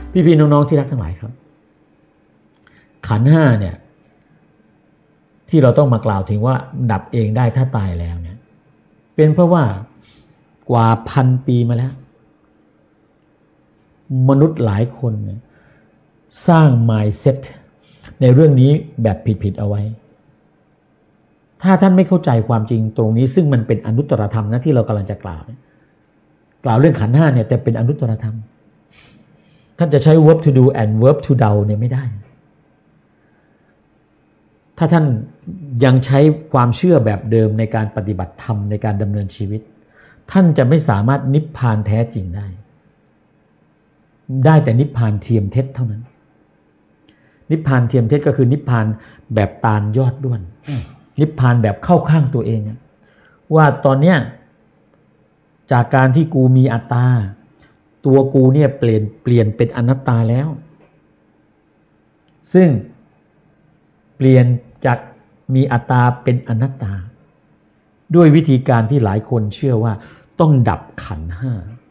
พี่ๆน้องๆที่รักทั้งหลายครับขันธ์ห้าเนี่ยที่เราต้องมากล่าวถึงว่าดับเองได้ถ้าตายแล้วเนี่ยเป็นเพราะว่ากว่า1,000 ปีมาแล้วมนุษย์หลายคนเนี่ยสร้าง mindset ในเรื่องนี้แบบผิดๆเอาไว้ถ้าท่านไม่เข้าใจความจริงตรงนี้ซึ่งมันเป็นอนุตตรธรรมนะที่เรากำลังจะกล่าวเรื่องขันธ์ห้าเนี่ยแต่เป็นอนุตตรธรรมท่านจะใช้ verb to do and verb to do เนี่ยไม่ได้ถ้าท่านยังใช้ความเชื่อแบบเดิมในการปฏิบัติธรรมในการดำเนินชีวิตท่านจะไม่สามารถนิพพานแท้จริงได้แต่นิพพานเทียมเท็จเท่านั้นนิพพานเทียมเท็จก็คือนิพพานแบบตาลยอดด้วนนิพพานแบบเข้าข้างตัวเองว่าตอนเนี้ยจากการที่กูมีอัตตาตัวกูเนี่ยเปลี่ยนเป็นอนัตตาแล้วซึ่งเปลี่ยนจากมีอัตตาเป็นอนัตตาด้วยวิธีการที่หลายคนเชื่อว่าต้องดับขันธ์ห้า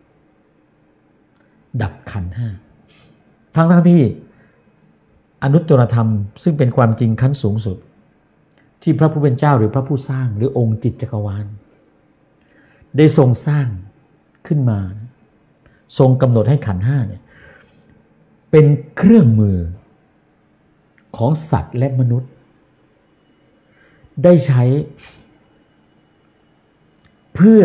ดับขันธ์ห้าทั้งที่อนุตตรธรรมซึ่งเป็นความจริงขั้นสูงสุดที่พระผู้เป็นเจ้าหรือพระผู้สร้างหรือองค์จิตจักรวาลได้ทรงสร้างขึ้นมาทรงกำหนดให้ขันธ์ห้าเนี่ยเป็นเครื่องมือของสัตว์และมนุษย์ได้ใช้เพื่อ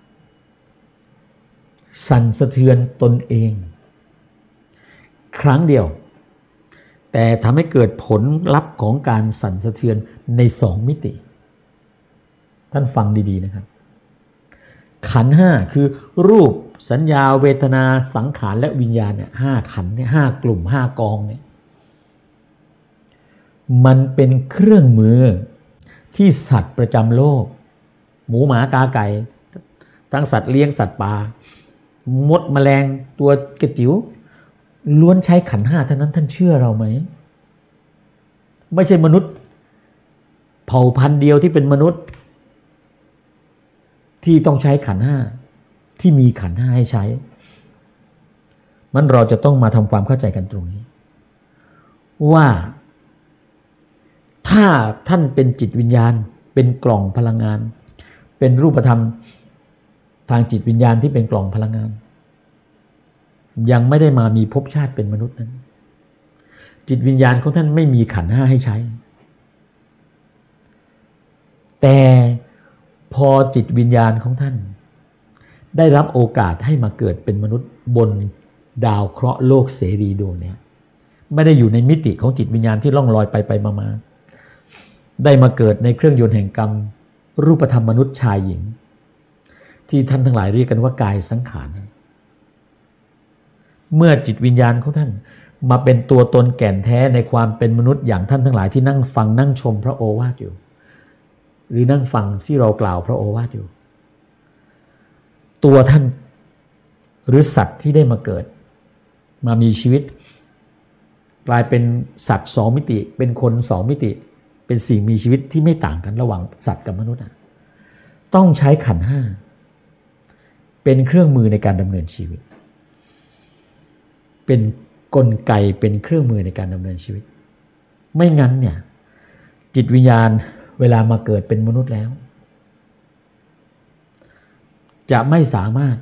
สั่นสะเทือนตนเองครั้งเดียวแต่ทำให้เกิดผลลัพธ์ของการสั่นสะเทือนใน2 มิติท่านฟังดีๆนะครับขันธ์ห้าคือรูปสัญญาเวทนาสังขารและวิญญาณเนี่ย5 ขันธ์เนี่ย5 กลุ่ม5 กองเนี่ยมันเป็นเครื่องมือที่สัตว์ประจำโลกหมูหมากาไก่ทั้งสัตว์เลี้ยงสัตว์ป่ามดแมลงตัวกระจิ๋วล้วนใช้ขันธ์ห้าเท่านั้นท่านเชื่อเราไหมไม่ใช่มนุษย์เผ่าพันธุ์เดียวที่เป็นมนุษย์ที่ต้องใช้ขันธ์ห้าที่มีขันธ์ห้าให้ใช้มันเราจะต้องมาทำความเข้าใจกันตรงนี้ว่าถ้าท่านเป็นจิตวิญญาณเป็นกล่องพลังงานเป็นรูปธรรมทางจิตวิญญาณที่เป็นกล่องพลังงานยังไม่ได้มามีภพชาติเป็นมนุษย์นั้นจิตวิญญาณของท่านไม่มีขันธ์ห้าให้ใช้แต่พอจิตวิญญาณของท่านได้รับโอกาสให้มาเกิดเป็นมนุษย์บนดาวเคราะห์โลกเสรีดวงนี้ไม่ได้อยู่ในมิติของจิตวิญญาณที่ล่องลอยไปมาได้มาเกิดในเครื่องยนต์แห่งกรรมรูปธรรมมนุษย์ชายหญิงที่ท่านทั้งหลายเรียกกันว่ากายสังขารเมื่อจิตวิญญาณของท่านมาเป็นตัวตนแก่นแท้ในความเป็นมนุษย์อย่างท่านทั้งหลายที่นั่งฟังนั่งชมพระโอวาทอยู่หรือนั่งฟังที่เรากล่าวพระโอวาทอยู่ตัวท่านหรือสัตว์ที่ได้มาเกิดมามีชีวิตกลายเป็นสัตว์2 มิติเป็นคน2 มิติเป็นสิ่งมีชีวิตที่ไม่ต่างกันระหว่างสัตว์กับมนุษย์ต้องใช้ขันธ์ห้าเป็นเครื่องมือในการดำเนินชีวิตเป็นกลไกเป็นเครื่องมือในการดำเนินชีวิตไม่งั้นเนี่ยจิตวิญญาณเวลามาเกิดเป็นมนุษย์แล้วจะไม่สามารถ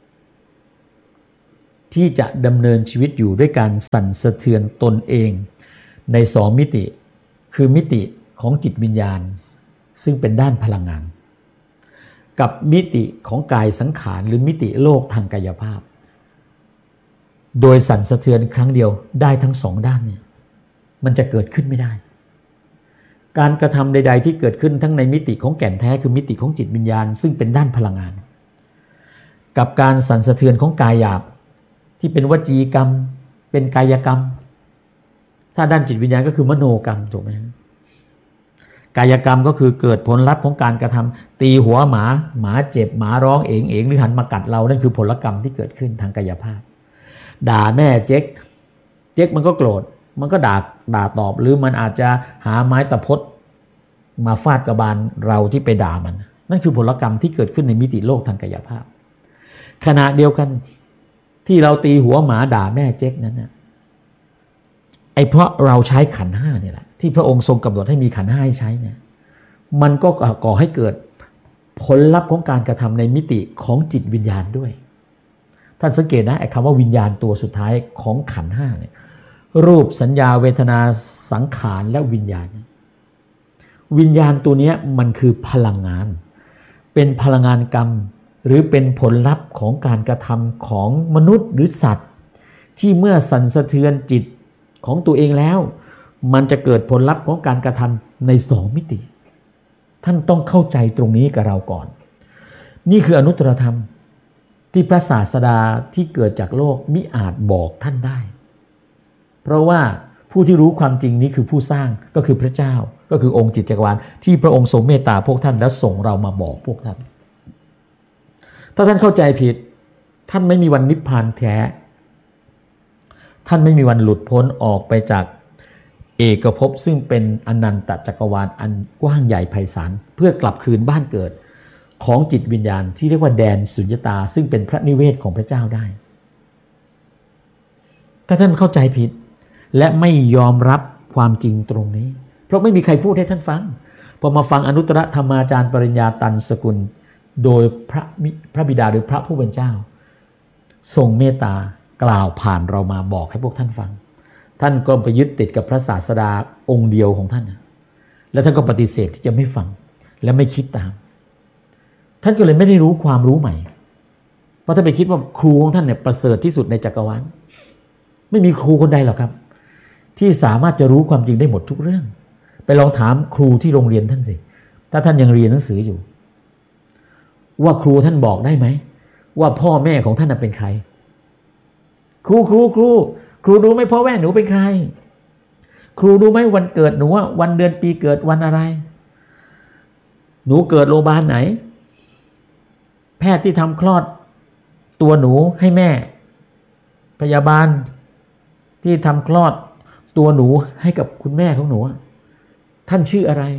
ที่จะดำเนินชีวิตอยู่ด้วยการสั่นสะเทือนตนเองใน2 มิติคือมิติของจิตวิญญาณซึ่งเป็นด้านพลังงานกับมิติของกายสังขารหรือมิติโลกทางกายภาพโดยสั่นสะเทือนครั้งเดียวได้ทั้ง2 ด้านเนี่ยมันจะเกิดขึ้นไม่ได้การกระทำใดๆที่เกิดขึ้นทั้งในมิติของแก่นแท้คือมิติของจิตวิญญาณซึ่งเป็นด้านพลังงานกับการสั่นสะเทือนของกายหยาบที่เป็นวจีกรรมเป็นกายกรรมถ้าด้านจิตวิญญาณก็คือมโนกรรมถูกไหมกายกรรมก็คือเกิดผลลัพธ์ของการกระทำตีหัวหมาเจ็บหมาร้องเองหรือหันมากัดเรานั่นคือผลกรรมที่เกิดขึ้นทางกายภาพด่าแม่เจ๊กมันก็โกรธมันก็ด่าตอบหรือมันอาจจะหาไม้ตะพดมาฟาดกระบาลเราที่ไปด่ามันนั่นคือผลกรรมที่เกิดขึ้นในมิติโลกทางกายภาพขณะเดียวกันที่เราตีหัวหมาด่าแม่เจ๊กนั้นนะเพราะเราใช้ขันธ์ห้าเนี่ยแหละที่พระองค์ทรงกำหนดให้มีขันธ์ห้าให้ใช้เนี่ยมันก็ก่อให้เกิดผลลัพธ์ของการกระทำในมิติของจิตวิญญาณด้วยท่านสังเกตนะไอ้คำว่าวิญญาณตัวสุดท้ายของขันธ์ห้าเนี่ยรูปสัญญาเวทนาสังขารและวิญญาณวิญญาณตัวนี้มันคือพลังงานเป็นพลังงานกรรมหรือเป็นผลลัพธ์ของการกระทำของมนุษย์หรือสัตว์ที่เมื่อสั่นสะเทือนจิตของตัวเองแล้วมันจะเกิดผลลัพธ์ของการกระทำในสองมิติท่านต้องเข้าใจตรงนี้กับเราก่อนนี่คืออนุตตรธรรมที่พระศาสดาที่เกิดจากโลกมิอาจบอกท่านได้เพราะว่าผู้ที่รู้ความจริงนี้คือผู้สร้างก็คือพระเจ้าก็คือองค์จิตจักรวาลที่พระองค์ทรงเมตตาพวกท่านและส่งเรามาบอกพวกท่านถ้าท่านเข้าใจผิดท่านไม่มีวันนิพพานแท้ท่านไม่มีวันหลุดพ้นออกไปจากเอกภพซึ่งเป็นอนันตจักรวาลอันกว้างใหญ่ไพศาลเพื่อกลับคืนบ้านเกิดของจิตวิญญาณที่เรียกว่าแดนสุญญตาซึ่งเป็นพระนิเวศของพระเจ้าได้ถ้าท่านเข้าใจผิดและไม่ยอมรับความจริงตรงนี้เพราะไม่มีใครพูดให้ท่านฟังพอมาฟังอนุตตรธรรมาจารย์ปริญญาตันสกุลโดยพระบิดาหรือพระผู้เป็นเจ้าทรงเมตตากล่าวผ่านเรามาบอกให้พวกท่านฟังท่านก็ไปยึดติดกับพระศาสดาองค์เดียวของท่านแล้วท่านก็ปฏิเสธที่จะไม่ฟังและไม่คิดตามท่านก็เลยไม่ได้รู้ความรู้ใหม่เพราะท่านไปคิดว่าครูของท่านเนี่ยประเสริฐที่สุดในจักรวาลไม่มีครูคนใดหรอกครับที่สามารถจะรู้ความจริงได้หมดทุกเรื่องไปลองถามครูที่โรงเรียนท่านสิถ้าท่านยังเรียนหนังสืออยู่ว่าครูท่านบอกได้ไหมว่าพ่อแม่ของท่านเป็นใครครูรู้ไหมพ่อแม่หนูเป็นใครครูรู้ไหมวันเกิดหนูว่าวันเดือนปีเกิดวันอะไรหนูเกิดโรงพยาบาลไหนแพทย์ที่ทำคลอดตัวหนูให้แม่พยาบาลที่ทำคลอดตัวหนูให้กับคุณแม่ของหนูท่านชื่ออะไร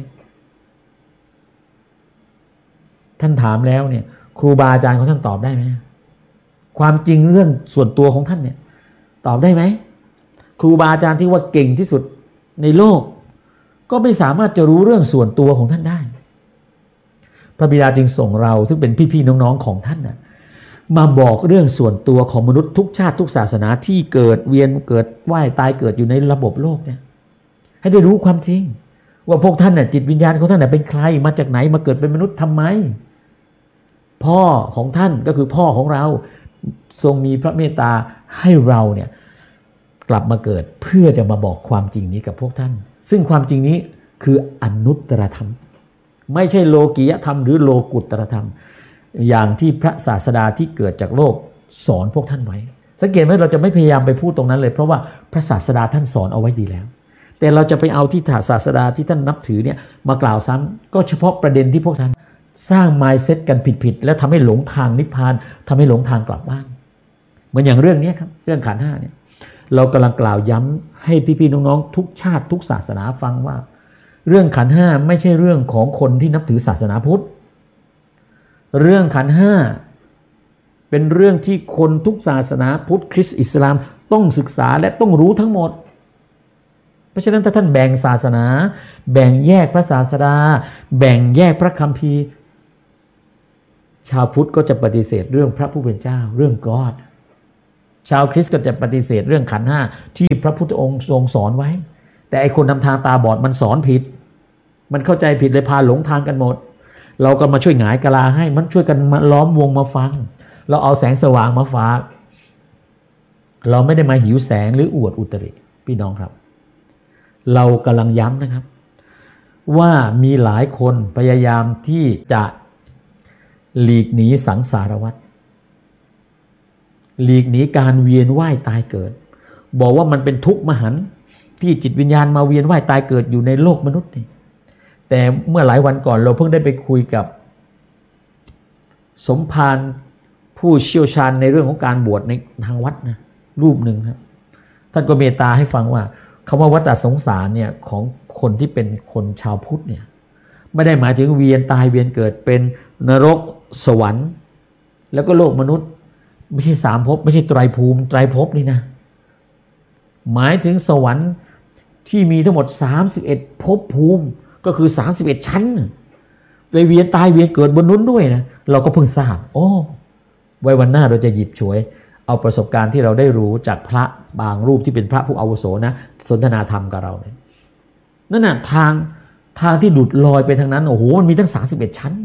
ท่านถามแล้วเนี่ยครูบาอาจารย์ของท่านตอบได้ไหมความจริงเรื่องส่วนตัวของท่านเนี่ยตอบได้ไหมครูบาอาจารย์ที่ว่าเก่งที่สุดในโลกก็ไม่สามารถจะรู้เรื่องส่วนตัวของท่านได้พระบิดาจึงส่งเราซึ่งเป็นพี่ๆน้องๆของท่านน่ะมาบอกเรื่องส่วนตัวของมนุษย์ทุกชาติทุกศาสนาที่เกิดเวียนเกิดว่ายตายเกิดอยู่ในระบบโลกเนี่ยให้ได้รู้ความจริงว่าพวกท่านน่ะจิตวิญญาณของท่านน่ะเป็นใครมาจากไหนมาเกิดเป็นมนุษย์ทำไมพ่อของท่านก็คือพ่อของเราทรงมีพระเมตตาให้เราเนี่ยกลับมาเกิดเพื่อจะมาบอกความจริงนี้กับพวกท่านซึ่งความจริงนี้คืออนุตตรธรรมไม่ใช่โลกียธรรมหรือโลกุตตรธรรมอย่างที่พระศาสดาที่เกิดจากโลกสอนพวกท่านไว้สังเกตไหมเราจะไม่พยายามไปพูดตรงนั้นเลยเพราะว่าพระศาสดาท่านสอนเอาไว้ดีแล้วแต่เราจะไปเอาที่ศาสดาที่ท่านนับถือเนี่ยมากล่าวซ้ำก็เฉพาะประเด็นที่พวกท่านสร้าง mindset กันผิดๆแล้วทำให้หลงทางนิพพานทำให้หลงทางกลับบ้านเหมือนอย่างเรื่องนี้ครับเรื่องขันธ์ห้าเนี่ยเรากำลังกล่าวย้ำให้พี่ๆน้องๆทุกชาติทุกศาสนาฟังว่าเรื่องขันธ์ห้าไม่ใช่เรื่องของคนที่นับถือศาสนาพุทธเรื่องขันธ์ห้าเป็นเรื่องที่คนทุกศาสนาพุทธคริสต์อิสลามต้องศึกษาและต้องรู้ทั้งหมดเพราะฉะนั้นถ้าท่านแบ่งศาสนาแบ่งแยกพระศาสดาแบ่งแยกพระคัมภีร์ชาวพุทธก็จะปฏิเสธเรื่องพระผู้เป็นเจ้าเรื่องกอดชาวคริสต์ก็จะปฏิเสธเรื่องขันธ์ห้าที่พระพุทธองค์ทรงสอนไว้แต่ไอคนนำทางตาบอดมันสอนผิดมันเข้าใจผิดเลยพาหลงทางกันหมดเราก็มาช่วยหงายกะลาให้มันช่วยกันมาล้อมวงมาฟังเราเอาแสงสว่างมาฝากเราไม่ได้มาหิวแสงหรืออวดอุตริพี่น้องครับเรากำลังย้ำนะครับว่ามีหลายคนพยายามที่จะหลีกหนีสังสารวัฏหลีกหนีการเวียนว่ายตายเกิดบอกว่ามันเป็นทุกข์มหันต์ที่จิตวิญญาณมาเวียนว่ายตายเกิดอยู่ในโลกมนุษย์นี่แต่เมื่อหลายวันก่อนเราเพิ่งได้ไปคุยกับสมภารผู้เชี่ยวชาญในเรื่องของการบวชในทางวัดนะรูปหนึ่งครับท่านก็เมตตาให้ฟังว่าคำว่าวัฏสงสารเนี่ยของคนที่เป็นคนชาวพุทธเนี่ยไม่ได้หมายถึงเวียนตายเวียนเกิดเป็นนรกสวรรค์แล้วก็โลกมนุษย์ไม่ใช่สามภพไม่ใช่ไตรภูมิไตรภพนี่นะหมายถึงสวรรค์ที่มีทั้งหมด31ภพภูมิก็คือ31ชั้นไปเวียนตายเวียนเกิดบนนู้นด้วยนะเราก็เพิ่งทราบโอ้ไว้วันหน้าเราจะหยิบฉวยเอาประสบการณ์ที่เราได้รู้จากพระบางรูปที่เป็นพระผู้อาวุโสนะสนทนาธรรมกับเราเนี่ยนั่นน่ะทางที่หลุดลอยไปทางนั้นโอ้โหมันมีตั้ง31ชั้น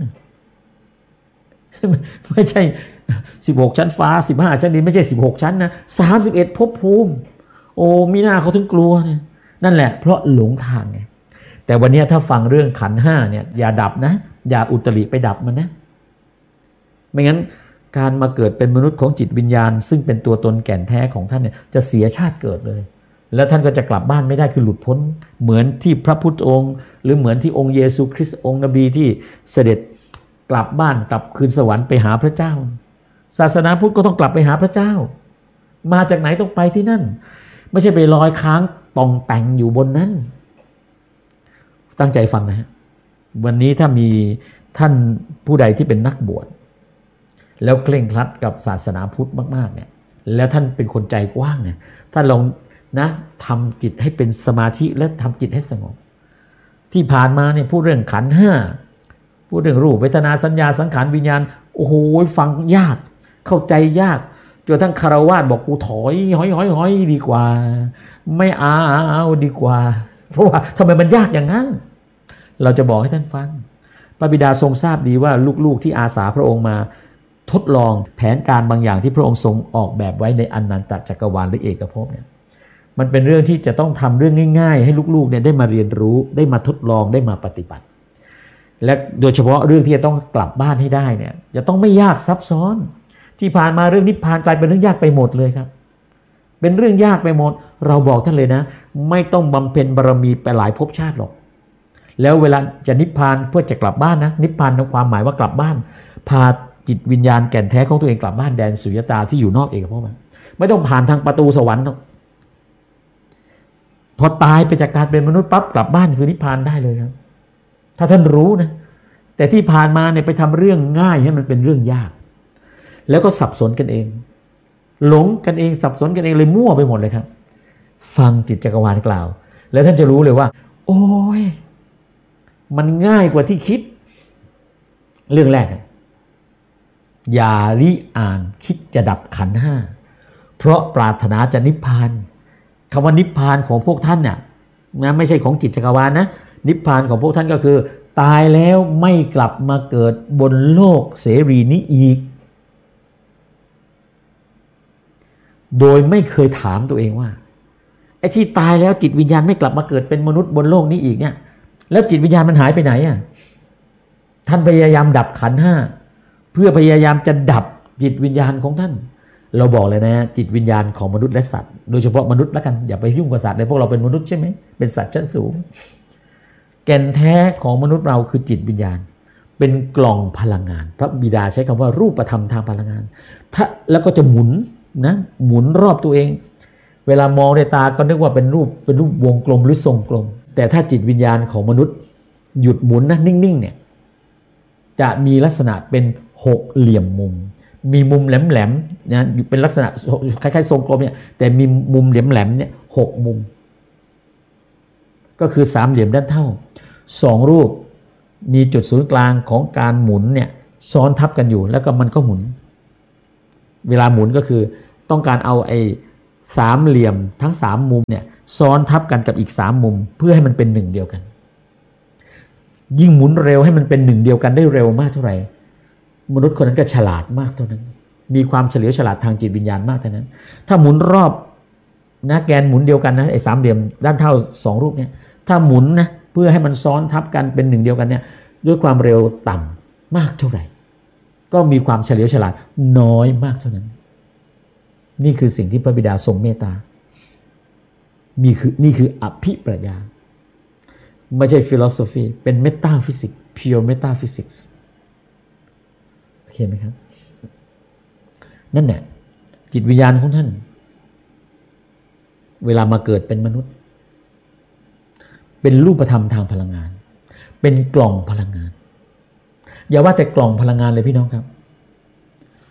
ไม่ใช่16ชั้นฟ้า15ชั้นดินไม่ใช่16ชั้นนะ31ภพภูมิโอ้มีหน้าเขาถึงกลัวเนี่ยนั่นแหละเพราะหลงทางไงแต่วันนี้ถ้าฟังเรื่องขันธ์5เนี่ยอย่าดับนะอย่าอุตริไปดับมันนะไม่งั้นการมาเกิดเป็นมนุษย์ของจิตวิญญาณซึ่งเป็นตัวตนแก่นแท้ของท่านเนี่ยจะเสียชาติเกิดเลยแล้วท่านก็จะกลับบ้านไม่ได้คือหลุดพ้นเหมือนที่พระพุทธองค์หรือเหมือนที่องค์เยซูคริสต์องค์นบีที่เสด็จกลับบ้านกลับคืนสวรรค์ไปหาพระเจ้าศาสนาพุทธก็ต้องกลับไปหาพระเจ้ามาจากไหนต้องไปที่นั่นไม่ใช่ไปลอยค้างป่องแต่งอยู่บนนั้นตั้งใจฟังนะฮะวันนี้ถ้ามีท่านผู้ใดที่เป็นนักบวชแล้วเคร่งครัดกับศาสนาพุทธมากๆเนี่ยแล้วท่านเป็นคนใจกว้างเนี่ยท่านลองนะทำจิตให้เป็นสมาธิและทำจิตให้สงบที่ผ่านมาเนี่ยพูดเรื่องขันธ์5พูดเรื่องรูปเวทนาสัญญาสังขารวิญญาณโอ้โหฟังยากเข้าใจยากจนทั้งคฤหัสถ์บอกกูถอยห้อยดีกว่าไม่เอาดีกว่าเพราะว่าทำไมมันยากอย่างนั้นเราจะบอกให้ท่านฟังพระบิดาทรงทราบดีว่าลูกๆที่อาสาพระองค์มาทดลองแผนการบางอย่างที่พระองค์ทรงออกแบบไว้ในอนันตจักรวาลหรือเอกภพเนี่ยมันเป็นเรื่องที่จะต้องทำเรื่องง่ายๆให้ลูกๆเนี่ยได้มาเรียนรู้ได้มาทดลองได้มาปฏิบัติและโดยเฉพาะเรื่องที่จะต้องกลับบ้านให้ได้เนี่ยจะต้องไม่ยากซับซ้อนที่ผ่านมาเรื่องนิพพานกลายเป็นเรื่องยากไปหมดเลยครับเป็นเรื่องยากไปหมดเราบอกท่านเลยนะไม่ต้องบำเพ็ญบารมีไปหลายภพชาติหรอกแล้วเวลาจะนิพพานเพื่อจะกลับบ้านนะนิพพานในความหมายว่ากลับบ้านพาจิตวิญญาณแก่นแท้ของตัวเองกลับบ้านแดนสุญญตาที่อยู่นอกเอกภพไม่ต้องผ่านทางประตูสวรรค์หรอกพอตายไปจากการเป็นมนุษย์ปั๊บกลับบ้านคือนิพพานได้เลยครับถ้าท่านรู้นะแต่ที่ผ่านมาเนี่ยไปทำเรื่องง่ายให้มันเป็นเรื่องยากแล้วก็สับสนกันเองหลงกันเองสับสนกันเองเลยมั่วไปหมดเลยครับฟังจิตจักรวาลกล่าวแล้วท่านจะรู้เลยว่าโอ้ยมันง่ายกว่าที่คิดเรื่องแรกอย่าริอ่านคิดจะดับขันธ์5เพราะปรารถนาจะนิพพานคำว่านิพพานของพวกท่านเนี่ยนะไม่ใช่ของจิตจักรวาลนะนิพพานของพวกท่านก็คือตายแล้วไม่กลับมาเกิดบนโลกเสรีนี้อีกโดยไม่เคยถามตัวเองว่าไอ้ที่ตายแล้วจิตวิญญาณไม่กลับมาเกิดเป็นมนุษย์บนโลกนี้อีกเนี่ยแล้วจิตวิญญาณมันหายไปไหนอ่ะท่านพยายามดับขันธ์5เพื่อพยายามจะดับจิตวิญญาณของท่านเราบอกเลยนะจิตวิญญาณของมนุษย์และสัตว์โดยเฉพาะมนุษย์แล้วกันอย่าไปยุ่งกับสัตว์เลยพวกเราเป็นมนุษย์ใช่ไหมเป็นสัตว์ชั้นสูงแก่นแท้ของมนุษย์เราคือจิตวิญญาณเป็นกล่องพลังงานพระบิดาใช้คำว่ารูปธรรมทางพลังงานถ้าแล้วก็จะหมุนนะหมุนรอบตัวเองเวลามองด้วยตาก็นึกว่าเป็นรูปวงกลมหรือทรงกลมแต่ถ้าจิตวิญญาณของมนุษย์หยุดหมุนนะนิ่งๆเนี่ยจะมีลักษณะเป็น6เหลี่ยมมุมมีมุมแหลมๆนะอยู่เป็นลักษณะคล้ายๆทรงกลมเนี่ยแต่มีมุมแหลมๆเนี่ย6มุมก็คือสามเหลี่ยมด้านเท่า2รูปมีจุดศูนย์กลางของการหมุนเนี่ยซ้อนทับกันอยู่แล้วก็มันก็หมุนเวลาหมุนก็คือต้องการเอาไอ้สามเหลี่ยมทั้ง3มุมเนี่ยซ้อนทับกันกับอีก3มุมเพื่อให้มันเป็นหนึ่งเดียวกันยิ่งหมุนเร็วให้มันเป็นหนึ่งเดียวกันได้เร็วมากเท่าไหร่มนุษย์คนนั้นก็ฉลาดมากเท่านั้นมีความเฉลียวฉลาดทางจิตวิญญาณมากเท่านั้นถ้าหมุนรอบนะแกนหมุนเดียวกันนะไอ้สามเหลี่ยมด้านเท่า2รูปเนี่ยถ้าหมุนนะเพื่อให้มันซ้อนทับกันเป็นหนึ่งเดียวกันเนี่ยด้วยความเร็วต่ำมากเท่าไหร่ก็มีความเฉลียวฉลาดน้อยมากเท่านั้นนี่คือสิ่งที่พระบิดาทรงเมตตานี่คืออภิปรัชญาไม่ใช่ philosophy เป็น metaphysics pure metaphysics โอเคไหมครับนั่นแหละจิตวิญญาณของท่านเวลามาเกิดเป็นมนุษย์เป็นรูปธรรมทางพลังงานเป็นกล่องพลังงานอย่าว่าแต่กล่องพลังงานเลยพี่น้องครับ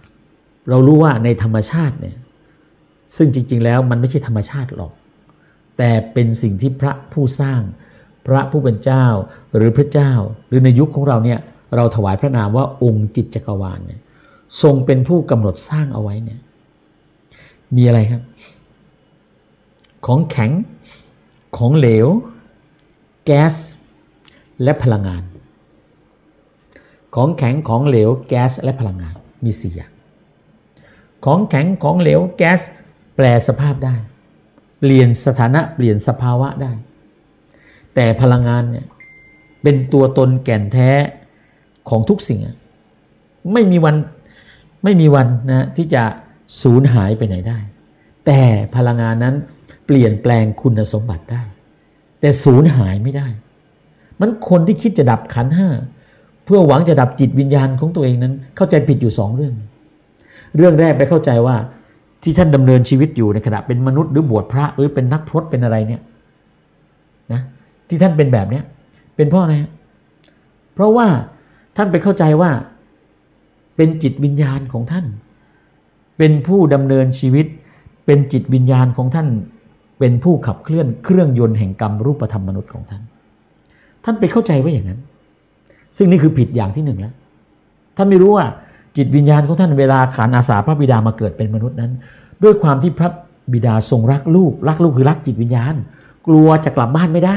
เรารู้ว่าในธรรมชาติเนี่ยซึ่งจริงๆแล้วมันไม่ใช่ธรรมชาติหรอกแต่เป็นสิ่งที่พระผู้สร้างพระผู้เป็นเจ้าหรือพระเจ้าหรือในยุคของเราเนี่ยเราถวายพระนามว่าองค์จิตจักรวาลเนี่ยทรงเป็นผู้กำหนดสร้างเอาไว้เนี่ยมีอะไรครับของแข็งของเหลวแก๊สและพลังงานของแข็งของเหลวแก๊สและพลังงานมี4อย่างของแข็งของเหลวแก๊สแปลสภาพได้เปลี่ยนสถานะเปลี่ยนสภาวะได้แต่พลังงานเนี่ยเป็นตัวตนแก่นแท้ของทุกสิ่งไม่มีวันนะที่จะสูญหายไปไหนได้แต่พลังงานนั้นเปลี่ยนแปลงคุณสมบัติได้แต่สูญหายไม่ได้มันคนที่คิดจะดับขันธ์ห้าเพื่อหวังจะดับจิตวิญญาณของตัวเองนั้นเข้าใจผิดอยู่2เรื่องแรกไปเข้าใจว่าที่ท่านดำเนินชีวิตอยู่ในขณะเป็นมนุษย์หรือบวชพระหรือเป็นนักพรตเป็นอะไรเนี่ยนะที่ท่านเป็นแบบเนี้ยเป็นเพราะอะไรเพราะว่าท่านไปเข้าใจว่าเป็นจิตวิญญาณของท่านเป็นผู้ดำเนินชีวิตเป็นจิตวิญญาณของท่านเป็นผู้ขับเคลื่อนเครื่องยนต์แห่งกรรมรูปธรรมมนุษย์ของท่านไปเข้าใจว่าอย่างนั้นซึ่งนี่คือผิดอย่างที่1แล้วท่านไม่รู้ว่าจิตวิญญาณของท่านเวลาขานอาสาพระบิดามาเกิดเป็นมนุษย์นั้นด้วยความที่พระบิดาทรงรักลูกคือรักจิตวิญญาณกลัวจะกลับบ้านไม่ได้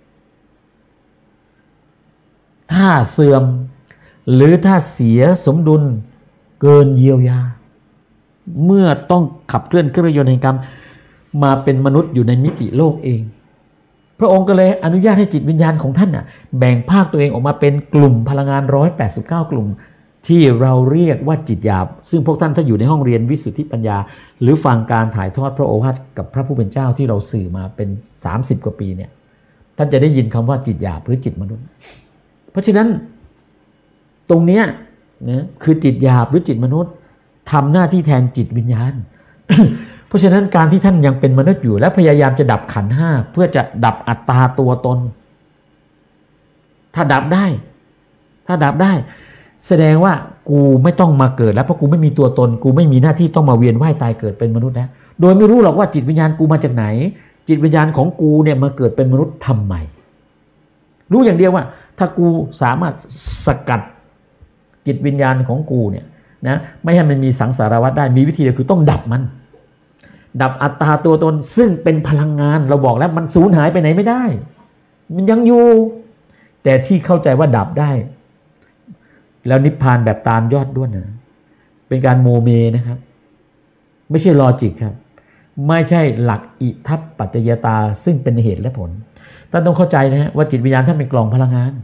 ถ้าเสื่อมหรือถ้าเสียสมดุลเกินเยียวยาเมื่อต้องขับเคลื่อนเครื่องยนต์แห่งกรรมมาเป็นมนุษย์อยู่ในมิติโลกเองพระองค์ก็เลยอนุญาตให้จิตวิญญาณของท่านแบ่งภาคตัวเองออกมาเป็นกลุ่มพลังงาน189กลุ่มที่เราเรียกว่าจิตหยาบซึ่งพวกท่านถ้าอยู่ในห้องเรียนวิสุทธิปัญญาหรือฟังการถ่ายทอดพระโอวาทกับพระผู้เป็นเจ้าที่เราสื่อมาเป็น30กว่าปีเนี่ยท่านจะได้ยินคำว่าจิตหยาบหรือจิตมนุษย์เพราะฉะนั้นตรงเนี้ยนะคือจิตหยาบหรือจิตมนุษย์ทำหน้าที่แทนจิตวิญญาณ เพราะฉะนั้นการที่ท่านยังเป็นมนุษย์อยู่และพยายามจะดับขันธ์ห้าเพื่อจะดับอัตตาตัวตนถ้าดับได้แสดงว่ากูไม่ต้องมาเกิดแล้วเพราะกูไม่มีตัวตนกูไม่มีหน้าที่ต้องมาเวียนว่ายตายเกิดเป็นมนุษย์แล้วโดยไม่รู้หรอกว่าจิตวิญญาณกูมาจากไหนจิตวิญญาณของกูเนี่ยมาเกิดเป็นมนุษย์ทำไมรู้อย่างเดียวว่าถ้ากูสามารถสกัดจิตวิญญาณของกูเนี่ยนะไม่ให้มันมีสังสารวัฏได้มีวิธีเดียวคือต้องดับมันดับอัตตาตัวตนซึ่งเป็นพลังงานเราบอกแล้วมันสูญหายไปไหนไม่ได้มันยังอยู่แต่ที่เข้าใจว่าดับได้แล้วนิพพานแบบตาลยอดด้วนนะเป็นการโมเมนะครับไม่ใช่ลอจิกครับไม่ใช่หลักอิทัปปัจจยตาซึ่งเป็นเหตุและผลท่านต้องเข้าใจนะฮะว่าจิตวิญญาณท่านเป็นกล่องพลังงาน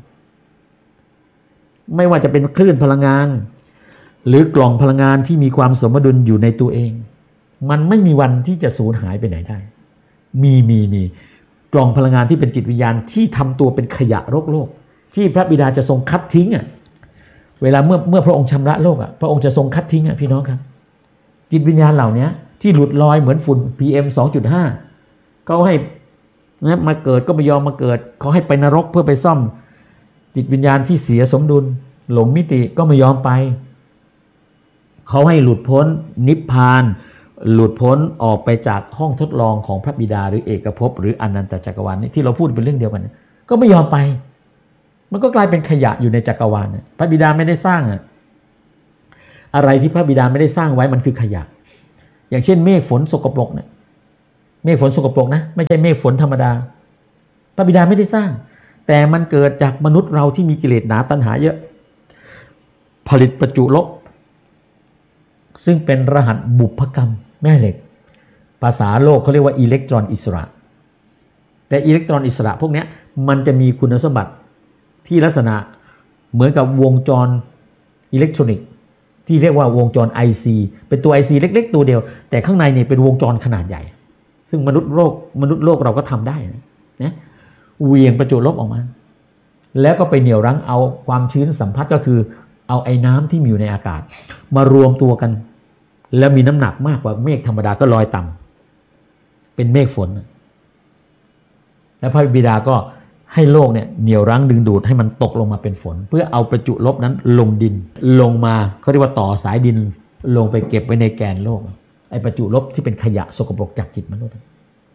ไม่ว่าจะเป็นคลื่นพลังงานหรือกล่องพลังงานที่มีความสมดุลอยู่ในตัวเองมันไม่มีวันที่จะสูญหายไปไหนได้มีกล่องพลังงานที่เป็นจิตวิญญาณที่ทำตัวเป็นขยะโลกที่พระบิดาจะทรงคัดทิ้งเวลาเมื่อพระองค์ชำระโลกพระองค์จะทรงคัดทิ้งพี่น้องครับจิตวิญญาณเหล่านี้ที่หลุดลอยเหมือนฝุ่น PM 2.5 เขาให้นะมาเกิดก็ไม่ยอมมาเกิดเขาให้ไปนรกเพื่อไปซ่อมจิตวิญญาณที่เสียสมดุลหลงมิติก็ไม่ยอมไปเขาให้หลุดพ้นนิพพานหลุดพ้นออกไปจากห้องทดลองของพระบิดาหรือเอกภพหรืออนันตจักรวาลนี่ที่เราพูดเป็นเรื่องเดียวกันก็ไม่ยอมไปมันก็กลายเป็นขยะอยู่ในจักรวาลพระบิดาไม่ได้สร้างอะไรที่พระบิดาไม่ได้สร้างไว้มันคือขยะอย่างเช่นเมฆฝนสกปรกเนี่ยเมฆฝนสกปรกนะไม่ใช่เมฆฝนธรรมดาพระบิดาไม่ได้สร้างแต่มันเกิดจากมนุษย์เราที่มีกิเลสหนาตัณหาเยอะผลิตประจุลบซึ่งเป็นรหัสบุพกรรมแม่เหล็กภาษาโลกเขาเรียกว่าอิเล็กตรอนอิสระแต่อิเล็กตรอนอิสระพวกนี้มันจะมีคุณสมบัติที่ลักษณะเหมือนกับวงจรอิเล็กทรอนิกส์ที่เรียกว่าวงจร IC เป็นตัว IC เล็กๆตัวเดียวแต่ข้างในเนี่ยเป็นวงจรขนาดใหญ่ซึ่งมนุษย์โลกเราก็ทำได้นะเหวี่ยงประจุลบออกมาแล้วก็ไปเหนี่ยวรั้งเอาความชื้นสัมผัสก็คือเอาไอ้น้ำที่มีอยู่ในอากาศมารวมตัวกันแล้วมีน้ำหนักมากกว่าเมฆธรรมดาก็ลอยต่ำเป็นเมฆฝนแล้วพระบิดาก็ให้โลกเนี่ยเหนี่ยวรั้งดึงดูดให้มันตกลงมาเป็นฝนเพื่อเอาประจุลบนั้นลงดินลงมาเขาเรียกว่าต่อสายดินลงไปเก็บไว้ในแกนโลกไอ้ประจุลบที่เป็นขยะสกปรกจากจิตมนุษย์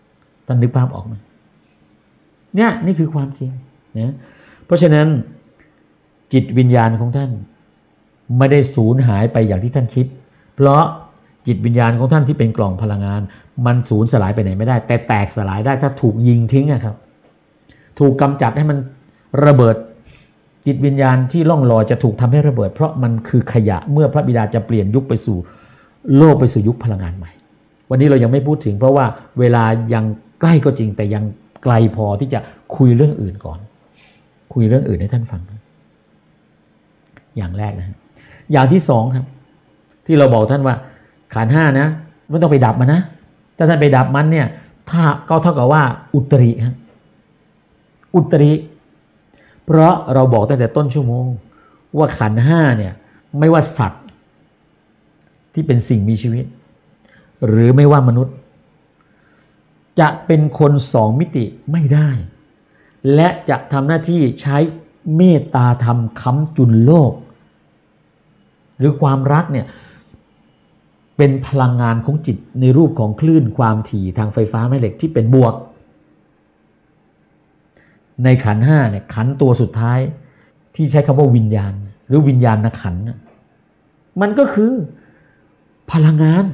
ท่านนึกภาพออกไหมเนี่ยนี่คือความจริงนะเพราะฉะนั้นจิตวิญญาณของท่านไม่ได้สูญหายไปอย่างที่ท่านคิดเพราะจิตวิญญาณของท่านที่เป็นกล่องพลังงานมันสูญสลายไปไหนไม่ได้แต่แตกสลายได้ถ้าถูกยิงทิ้งครับถูกกำจัดให้มันระเบิดจิตวิญญาณที่ล่องลอยจะถูกทำให้ระเบิดเพราะมันคือขยะเมื่อพระบิดาจะเปลี่ยนยุคไปสู่โลกไปสู่ยุคพลังงานใหม่วันนี้เรายังไม่พูดถึงเพราะว่าเวลายังใกล้ก็จริงแต่ยังไกลพอที่จะคุยเรื่องอื่นก่อนคุยเรื่องอื่นให้ท่านฟังอย่างแรกนะอย่างที่สองครับที่เราบอกท่านว่าขันธ์ห้านะไม่ต้องไปดับมันนะถ้าท่านไปดับมันเนี่ยถ้าก็เท่ากับว่าอุตริครับอุตริเพราะเราบอกตั้งแต่ต้นชั่วโมงว่าขันธ์ห้าเนี่ยไม่ว่าสัตว์ที่เป็นสิ่งมีชีวิตหรือไม่ว่ามนุษย์จะเป็นคนสองมิติไม่ได้และจะทำหน้าที่ใช้เมตตาธรรมค้ำจุนโลกหรือความรักเนี่ยเป็นพลังงานของจิตในรูปของคลื่นความถี่ทางไฟฟ้าแม่เหล็กที่เป็นบวกในขันธ์ห้าเนี่ยขันธ์ตัวสุดท้ายที่ใช้คำว่าวิญญาณหรือวิญญาณขันธ์มันก็คือพลังงาน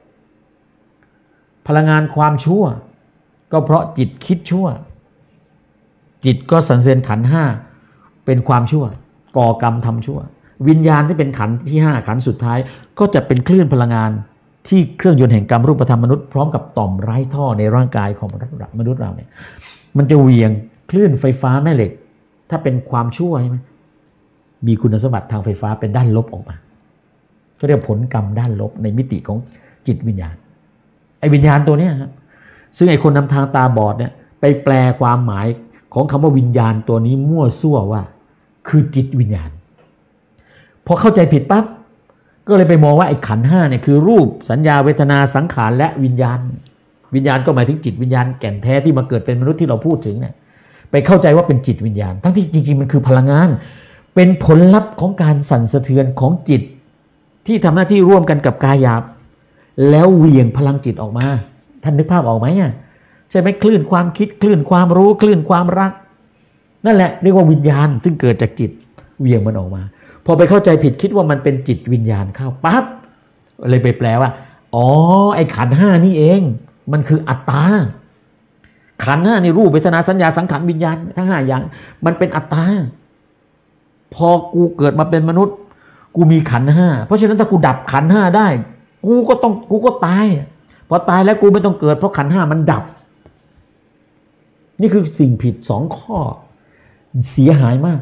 ความชั่วก็เพราะจิตคิดชั่วจิตก็สันเสริญขันธ์ห้าเป็นความชั่วก่อกรรมทำชั่ววิญญาณที่เป็นขันธ์ที่ห้าขันธ์สุดท้ายก็จะเป็นคลื่นพลังงานที่เครื่องยนต์แห่งกรรมรูปธรรมมนุษย์พร้อมกับต่อมไร้ท่อในร่างกายของมนุษย์เราเนี่ยมันจะเหวี่ยงคลื่นไฟฟ้าแม่เหล็กถ้าเป็นความชั่วใช่ไหมมีคุณสมบัติทางไฟฟ้าเป็นด้านลบออกมาก็เรียกผลกรรมด้านลบในมิติของจิตวิญญาณไอ้วิญญาณตัวนี้ครับซึ่งไอ้คนนำทางตาบอดเนี่ยไปแปลความหมายของคำว่าวิญญาณตัวนี้มั่วซั่วว่าคือจิตวิญญาณพอเข้าใจผิดปั๊บก็เลยไปมองว่าไอ้ขันธ์ห้าเนี่ยคือรูปสัญญาเวทนาสังขารและวิญญาณก็หมายถึงจิตวิญญาณแก่นแท้ที่มาเกิดเป็นมนุษย์ที่เราพูดถึงเนี่ยไปเข้าใจว่าเป็นจิตวิญญาณทั้งที่จริงๆมันคือพลังงานเป็นผลลัพธ์ของการสั่นสะเทือนของจิตที่ทำหน้าที่ร่วมกันกับกายหยาบแล้วเหวี่ยงพลังจิตออกมาท่านนึกภาพออกไหมใช่ไหมคลื่นความคิดคลื่นความรู้คลื่นความรักนั่นแหละเรียกว่าวิญญาณซึ่งเกิดจากจิตเหวี่ยงมันออกมาพอไปเข้าใจผิดคิดว่ามันเป็นจิตวิญญาณเข้าปั๊บเลยไปแปลว่าอ๋อไอ้ขันธ์ห้านี่เองมันคืออัตตาขันธ์ห้านี่รูปเวทนาสัญญาสังขารวิญญาณทั้งห้าอย่างมันเป็นอัตตาพอกูเกิดมาเป็นมนุษย์กูมีขันธ์ห้าเพราะฉะนั้นถ้ากูดับขันธ์ห้าได้กูก็ตายพอตายแล้วกูไม่ต้องเกิดเพราะขันธ์ห้ามันดับนี่คือสิ่งผิดสองข้อเสียหายมาก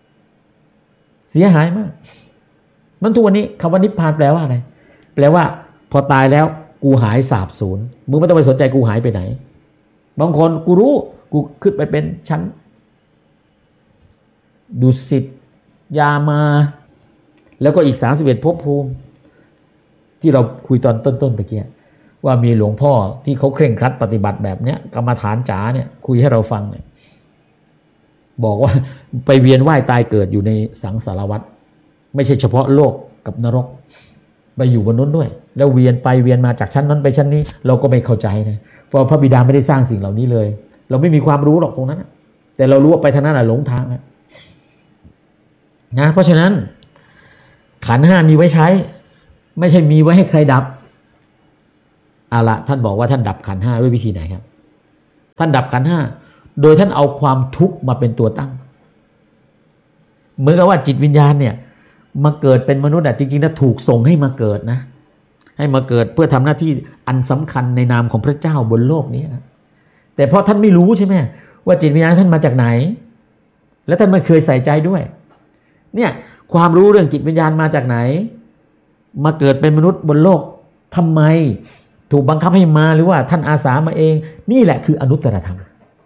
มันทุกวันนี้คำว่านิพพานแปลว่าอะไรแปลว่าพอตายแล้วกูหายสาบสูญมึงไม่ต้องไปสนใจกูหายไปไหนบางคนกูรู้กูขึ้นไปเป็นชั้นดุสิตยามาแล้วก็อีก31ภพภูมิที่เราคุยตอนต้นตะเกียว่ามีหลวงพ่อที่เขาเคร่งครัดปฏิบัติแบบเนี้ยกรรมฐานจ๋าเนี่ยคุยให้เราฟังเนี่ยบอกว่าไปเวียนว่ายตายเกิดอยู่ในสังสารวัฏไม่ใช่เฉพาะโลกกับนรกไปอยู่บนนั้นด้วยแล้วเวียนไปเวียนมาจากชั้นนั้นไปชั้นนี้เราก็ไม่เข้าใจนะเพราะพระบิดาไม่ได้สร้างสิ่งเหล่านี้เลยเราไม่มีความรู้หรอกตรงนั้นแต่เรารู้ว่าไปทางนั้นหลงทางนะเพราะฉะนั้นขันธ์ห้ามีไว้ใช้ไม่ใช่มีไว้ให้ใครดับเอาละท่านบอกว่าท่านดับขันธ์ห้าด้วยวิธีไหนครับท่านดับขันธ์ห้าโดยท่านเอาความทุกข์มาเป็นตัวตั้งเหมือนกับว่าจิตวิญญาณเนี่ยมาเกิดเป็นมนุษย์จริงๆนะถูกส่งให้มาเกิดนะให้มาเกิดเพื่อทำหน้าที่อันสำคัญในนามของพระเจ้าบนโลกนี้แต่เพราะท่านไม่รู้ใช่ไหมว่าจิตวิญญาณท่านมาจากไหนและท่านไม่เคยใส่ใจด้วยเนี่ยความรู้เรื่องจิตวิญญาณมาจากไหนมาเกิดเป็นมนุษย์บนโลกทำไมถูกบังคับให้มาหรือว่าท่านอาสามาเองนี่แหละคืออนุตตรธรรม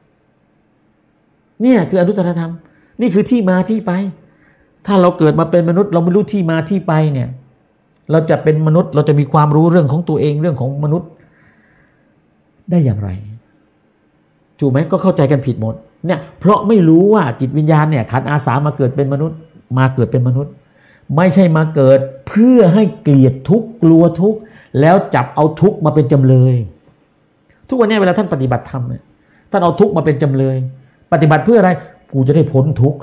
เนี่ยคืออนุตตรธรรมนี่คือที่มาที่ไปถ้าเราเกิดมาเป็นมนุษย์เราไม่รู้ที่มาที่ไปเนี่ยเราจะเป็นมนุษย์เราจะมีความรู้เรื่องของตัวเองเรื่องของมนุษย์ได้อย่างไรถูกไหมก็เข้าใจกันผิดหมดเนี่ยเพราะไม่รู้ว่าจิตวิญญาณเนี่ยขันธ์อาสามาเกิดเป็นมนุษย์มาเกิดเป็นมนุษย์ไม่ใช่มาเกิดเพื่อให้เกลียดทุกข์กลัวทุกข์แล้วจับเอาทุกข์มาเป็นจำเลยทุกวันนี้เวลาท่านปฏิบัติธรรมเนี่ยท่านเอาทุกข์มาเป็นจำเลยปฏิบัติเพื่ออะไรกูจะได้พ้นทุกข์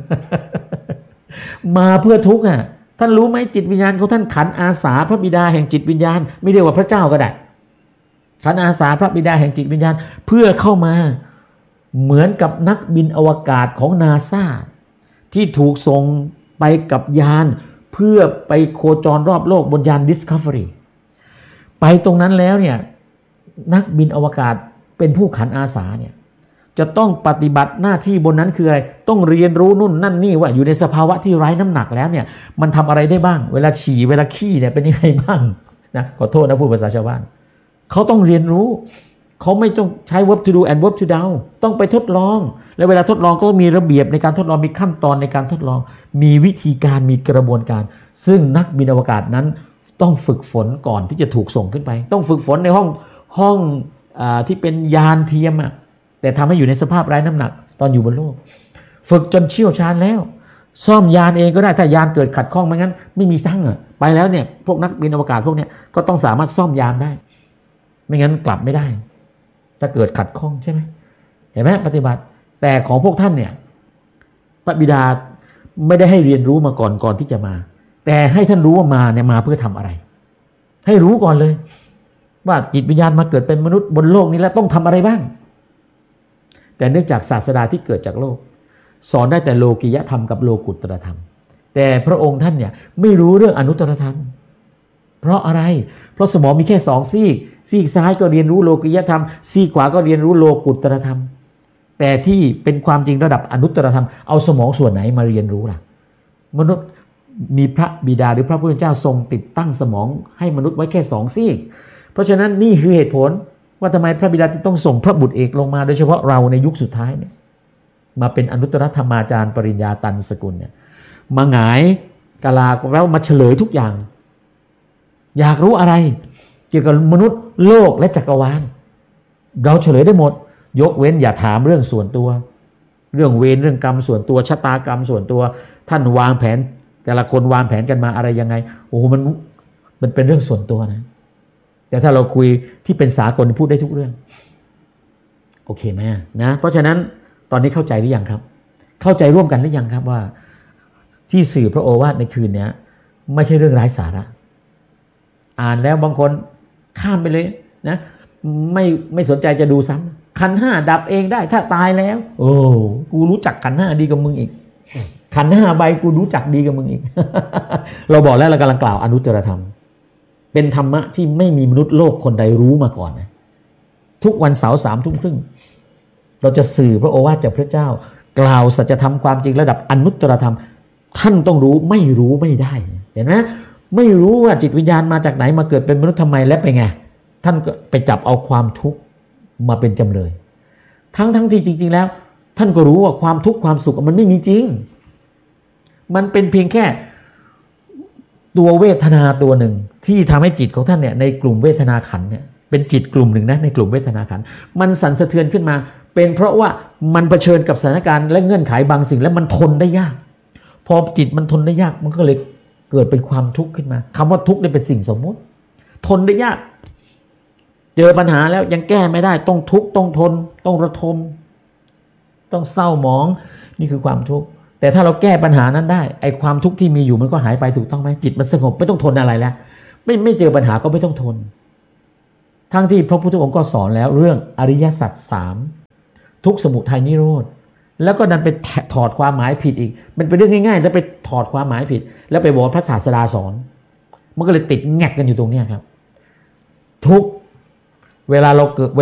มาเพื่อทุกข์อ่ะท่านรู้ไหมจิตวิญญาณของท่านขันอาสาพระบิดาแห่งจิตวิญญาณไม่เรียกว่าพระเจ้าก็ได้ขันอาสาพระบิดาแห่งจิตวิญญาณเพื่อเข้ามาเหมือนกับนักบินอวกาศของนาซาที่ถูกส่งไปกับยานเพื่อไปโคจรรอบโลกบนยาน Discovery ไปตรงนั้นแล้วเนี่ยนักบินอวกาศเป็นผู้ขันอาสาเนี่ยจะต้องปฏิบัติหน้าที่บนนั้นคืออะไรต้องเรียนรู้นู่นนั่นนี่ว่าอยู่ในสภาวะที่ไร้น้ำหนักแล้วเนี่ยมันทำอะไรได้บ้างเวลาฉี่เวลาขี้เนี่ยเป็นยังไงบ้างนะขอโทษนะพูดภาษาชาวบ้านเขาต้องเรียนรู้เขาไม่ต้องใช้ verb to do and verb to do ต้องไปทดลองแล้วเวลาทดลองก็มีระเบียบในการทดลองมีขั้นตอนในการทดลองมีวิธีการมีกระบวนการซึ่งนักบินอวกาศนั้นต้องฝึกฝนก่อนที่จะถูกส่งขึ้นไปต้องฝึกฝนในห้องที่เป็นยานเทียมอะแต่ทำให้อยู่ในสภาพไร้น้ำหนักตอนอยู่บนโลกฝึกจนเชี่ยวชาญแล้วซ่อมยานเองก็ได้ถ้ายานเกิดขัดข้องไม่งั้นไม่มีช่างอะไปแล้วเนี่ยพวกนักบินอวกาศพวกเนี้ยก็ต้องสามารถซ่อมยานได้ไม่งั้นกลับไม่ได้ถ้าเกิดขัดข้องใช่ไหมเห็นไหมปฏิบัติแต่ของพวกท่านเนี่ยพระบิดาไม่ได้ให้เรียนรู้มาก่อนที่จะมาแต่ให้ท่านรู้ว่ามาเนี่ยมาเพื่อทำอะไรให้รู้ก่อนเลยว่าจิตวิญญาณมาเกิดเป็นมนุษย์บนโลกนี้แล้วต้องทำอะไรบ้างแต่เนื่องจากศาสดาที่เกิดจากโลกสอนได้แต่โลกิยธรรมกับโลกุตตรธรรมแต่พระองค์ท่านเนี่ยไม่รู้เรื่องอนุตตรธรรมเพราะอะไรเพราะสมองมีแค่2ซีกซ้ายก็เรียนรู้โลกิยธรรมซีกขวาก็เรียนรู้โลกุตตรธรรมแต่ที่เป็นความจริงระดับอนุตตรธรรมเอาสมองส่วนไหนมาเรียนรู้ล่ะมนุษย์มีพระบิดาหรือพระพุทธเจ้าทรงติดตั้งสมองให้มนุษย์ไว้แค่2ซีกเพราะฉะนั้นนี่คือเหตุผลว่าทำไมพระบิดาจึงต้องส่งพระบุตรเอกลงมาโดยเฉพาะเราในยุคสุดท้ายเนี่ยมาเป็นอนุตตรธรรมาจารย์ปริญญาตันสกุลเนี่ยมาหงายกาลาแล้วมาเฉลยทุกอย่างอยากรู้อะไรเกี่ยวกับมนุษย์โลกและจักรวาลเราเฉลยได้หมดยกเว้นอย่าถามเรื่องส่วนตัวเรื่องเวรเรื่องกรรมส่วนตัวชะตากรรมส่วนตัวท่านวางแผนแต่ละคนวางแผนกันมาอะไรยังไงโอ้มันเป็นเรื่องส่วนตัวนะแต่ถ้าเราคุยที่เป็นสากลพูดได้ทุกเรื่องโอเคไหมนะเพราะฉะนั้นตอนนี้เข้าใจหรือยังครับเข้าใจร่วมกันหรือยังครับว่าที่สื่อพระโอวาทในคืนนี้ไม่ใช่เรื่องไร้สาระอ่านแล้วบางคนข้ามไปเลยนะไม่สนใจจะดูซ้ำขันธ์ห้าดับเองได้ถ้าตายแล้วโอ้กูรู้จักขันธ์ห้าดีกว่ามึงอีกขันธ์ห้าใบกูรู้จักดีกว่ามึงอีก เราบอกแล้วเรากำลังกล่าวอนุตตรธรรมเป็นธรรมะที่ไม่มีมนุษย์โลกคนใดรู้มาก่อนนะทุกวันเสาร์21:30เราจะสื่อพระโอวาทจากพระเจ้ากล่าวสัจธรรมความจริงระดับอนุตตรธรรมท่านต้องรู้ไม่รู้ไม่ได้เห็นไหมไม่รู้ว่าจิตวิญญาณมาจากไหนมาเกิดเป็นมนุษย์ทำไมและเป็นไงท่านก็ไปจับเอาความทุกข์มาเป็นจำเลยทั้งที่จริงๆแล้วท่านก็รู้ว่าความทุกข์ความสุขมันไม่มีจริงมันเป็นเพียงแค่ตัวเวทนาตัวหนึ่งที่ทำให้จิตของท่านเนี่ยในกลุ่มเวทนาขันธ์เนี่ยเป็นจิตกลุ่มหนึ่งนะในกลุ่มเวทนาขันธ์มันสั่นสะเทือนขึ้นมาเป็นเพราะว่ามันเผชิญกับสถานการณ์และเงื่อนไขบางสิ่งแล้วมันทนได้ยากพอจิตมันทนได้ยากมันก็เลยเกิดเป็นความทุกข์ขึ้นมาคำว่าทุกข์เนี่ยเป็นสิ่งสมมติทนได้ยากเจอปัญหาแล้วยังแก้ไม่ได้ต้องทุกข์ต้องทนต้องระทมต้องเศร้าหมองนี่คือความทุกข์แต่ถ้าเราแก้ปัญหานั้นได้ไอ้ความทุกข์ที่มีอยู่มันก็หายไปถูกต้องไหมจิตมันสงบไม่ต้องทนอะไรแล้วไม่เจอปัญหาก็ไม่ต้องทนทั้งที่พระพุทธองค์ก็สอนแล้วเรื่องอริยสัจ3ทุกข์สมุทัยนิโรธแล้วก็ดันไปถอดความหมายผิดอีกมันเป็นเรื่องง่ายๆแต่ไปถอดความหมายผิดแล้วไปบอกพระศาสดาสอนมันก็เลยติดแงกกันอยู่ตรงนี้ครับทุกเวลาเราเกิด